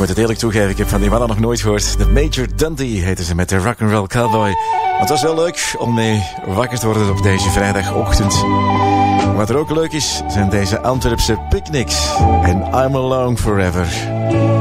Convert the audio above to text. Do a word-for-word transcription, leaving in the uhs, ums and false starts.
moet het eerlijk toegeven, ik heb van die mannen nog nooit gehoord. De Major Dundee heten ze met de Rock'n'Roll Cowboy. Het was wel leuk om mee wakker te worden op deze vrijdagochtend. Wat er ook leuk is, zijn deze Antwerpse picnics en I'm Alone Forever.